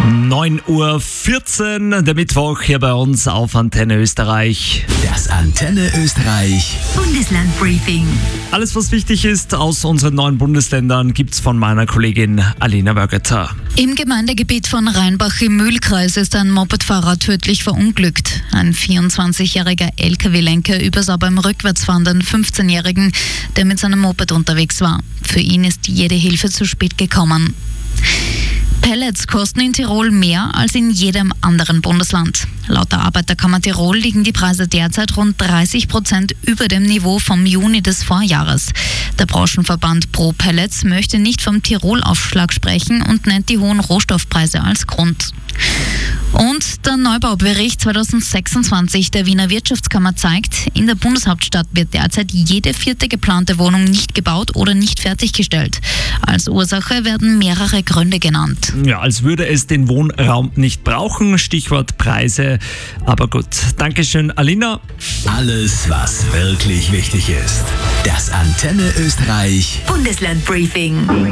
9:14 Uhr, der Mittwoch hier bei uns auf Antenne Österreich. Das Antenne Österreich Bundeslandbriefing. Alles, was wichtig ist aus unseren 9 Bundesländern, gibt's von meiner Kollegin Alina Wörgötter. Im Gemeindegebiet von Rheinbach im Mühlkreis ist ein Mopedfahrer tödlich verunglückt. Ein 24-jähriger LKW-Lenker übersah beim Rückwärtsfahren den 15-jährigen, der mit seinem Moped unterwegs war. Für ihn ist jede Hilfe zu spät gekommen. Pellets kosten in Tirol mehr als in jedem anderen Bundesland. Laut der Arbeiterkammer Tirol liegen die Preise derzeit rund 30% über dem Niveau vom Juni des Vorjahres. Der Branchenverband Pro Pellets möchte nicht vom Tirol-Aufschlag sprechen und nennt die hohen Rohstoffpreise als Grund. Und der Neubaubericht 2026 der Wiener Wirtschaftskammer zeigt, in der Bundeshauptstadt wird derzeit jede 4. geplante Wohnung nicht gebaut oder nicht fertiggestellt. Als Ursache werden mehrere Gründe genannt. Ja, als würde es den Wohnraum nicht brauchen, Stichwort Preise. Aber gut, Dankeschön Alina. Alles, was wirklich wichtig ist. Das Antenne Österreich Bundeslandbriefing.